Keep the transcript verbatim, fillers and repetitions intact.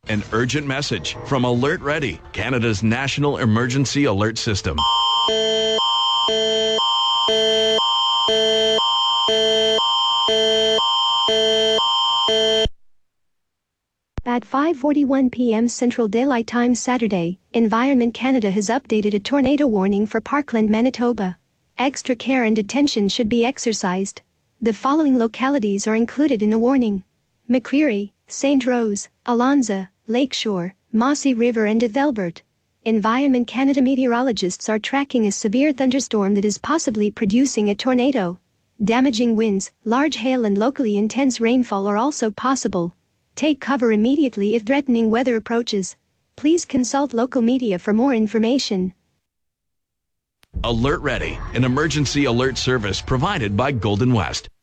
An urgent message from Alert Ready, Canada's national emergency alert system. At five forty-one p m Central Daylight Time Saturday, Environment Canada has updated a tornado warning for Parkland, Manitoba. Extra care and attention should be exercised. The following localities are included in the warning: McCreary, Saint Rose, Alonza, Lakeshore, Mossy River and Ethelbert. Environment Canada meteorologists are tracking a severe thunderstorm that is possibly producing a tornado. Damaging winds, large hail and locally intense rainfall are also possible. Take cover immediately if threatening weather approaches. Please consult local media for more information. Alert Ready, an emergency alert service provided by Golden West.